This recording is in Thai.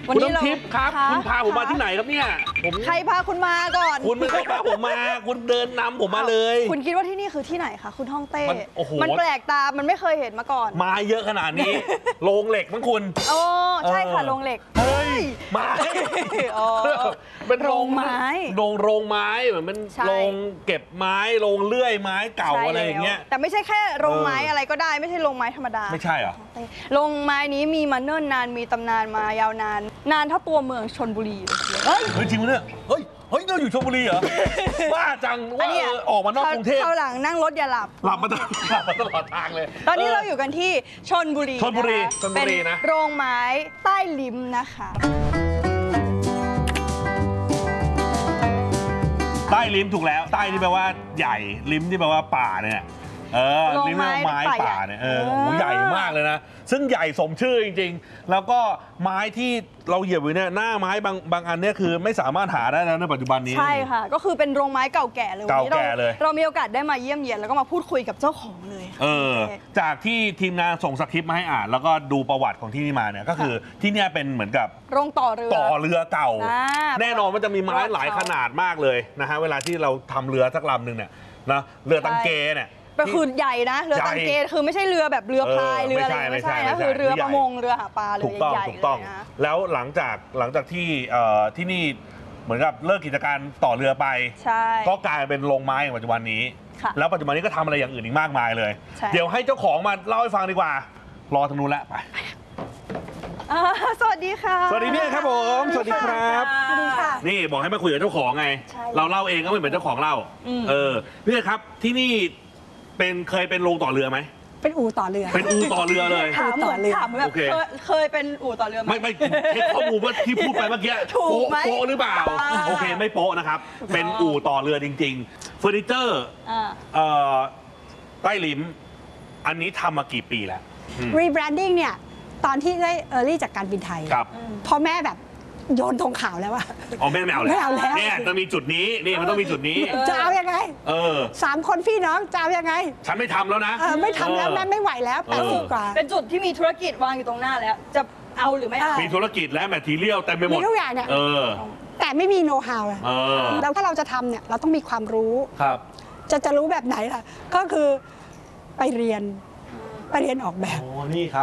คุณน้ำทิพย์ครับคุณพาผมมาที่ไหนครับเนี่ยใครพาคุณมาก่อนคุณไม่เคยพาผมมาคุณเดินนำผมมาเลยคุณคิดว่าที่นี่คือที่ไหนคะคุณฮ่องเต้โอ้โหมันแปลกตามันไม่เคยเห็นมาก่อนมาเยอะขนาดนี้โรงเหล็กมั้งคุณโอ้ใช่ค่ะโรงเหล็กเฮ้ยไม้เป็นโรงไม้โรงไม้เหมือนเป็นโรงเก็บไม้โรงเลื่อยไม้เก่าอะไรอย่างเงี้ยแต่ไม่ใช่แค่โรงไม้อะไรก็ได้ไม่ใช่โรงไม้ธรรมดาไม่ใช่เหรอโรงไม้นี้มีมาเนิ่นนานมีตำนานมายาวนานเท่าตัวเมืองชลบุรีเฮ้ยจริงไหมเนี่ยเฮ้ยเราอยู่ชลบุรีเหรอบ้าจังว่าออกมานอกกรุงเทพคราวหลังนั่งรถอย่าหลับมาตลอดทางเลยตอนนี้เราอยู่กันที่ชลบุรีนะโรงไม้ใต้ลิ้มนะคะใต้ลิ้มถูกแล้วใต้ที่แปลว่าใหญ่ลิ้มที่แปลว่าป่าเนี่ยลิ้มไม้ป่าเนี่ยใหญ่มากเลยนะซึ่งใหญ่สมชื่อจริงๆแล้วก็ไม้ที่เราเหยียบไว้เนี่ยหน้าไม้บางอันเนี่ยคือไม่สามารถหาได้แล้วในปัจจุบันนี้ใช่ค่ะก็คือเป็นโรงไม้เก่าแก่เลยเรามีโอกาสได้มาเยี่ยมเยียนแล้วก็มาพูดคุยกับเจ้าของเลยจากที่ทีมงานส่งสคริปต์มาให้อ่านแล้วก็ดูประวัติของที่นี่มาเนี่ยก็คือที่นี่เป็นเหมือนกับโรงต่อเรือเก่าแน่นอนมันจะมีไม้หลายขนาดมากเลยนะฮะเวลาที่เราทำเรือสักลำหนึ่งเนี่ยนะเรือตังเกเนี่ยก็คือใหญ่นะเรือตังเกคือไม่ใช่เรือแบบเรือพายเรืออะไรไม่ใช่นะคือเรือประมงเรือหาปลาเลยใหญ่เลยนะแล้วหลังจากที่นี่เหมือนกับเลิกกิจการต่อเรือไปก็กลายเป็นโรงไม้ในปัจจุบันนี้แล้วปัจจุบันนี้ก็ทำอะไรอย่างอื่นอีกมากมายเลยเดี๋ยวให้เจ้าของมาเล่าให้ฟังดีกว่ารอทางนู้นแล้วไปสวัสดีค่ะสวัสดีพี่ครับผมสวัสดีครับสวัสดีค่ะนี่บอกให้มาคุยกับเจ้าของไงเราเล่าเองก็ไม่เหมือนเจ้าของเล่าพี่ครับที่นี่เคยเป็นโรงต่อเรือไหมเป็นอู่ต่อเรือเป็นอู่ต่อเรือเลยถามแบบเคยเป็นอู่ต่อเรือไหมไม่เช็คข้อมูลว่าที่พูดไปเมื่อกี้โป๊ะหรือเปล่าโอเคไม่โป๊ะนะครับเป็นอู่ต่อเรือจริงๆเฟอร์นิเจอร์ใต้ลิ้มอันนี้ทำมากี่ปีแล้วรีแบรนดิ้งเนี่ยตอนที่ได้จากการบินไทยพอแม่แบบโยนธงขาวแล้วอะแม่ไม่เอาแล้วเนี่ยจะมีจุดนี้นี่มันต้องมีจุดนี้จะเอายังไง3 คนพี่น้องจะเอายังไงฉันไม่ทำแล้วนะไม่ทำแล้วแม่ไม่ไหวแล้ว80 กว่าเป็นจุดที่มีธุรกิจวางอยู่ตรงหน้าแล้วจะเอาหรือไม่เอามีธุรกิจและแมททีเรียลเต็มไปหมดมีทุกอย่างเนี่ยแต่ไม่มีโน้ตฮาวแล้วถ้าเราจะทำเนี่ยเราต้องมีความรู้จะรู้แบบไหนล่ะก็คือไปเรียนออกแบบนี่ครับ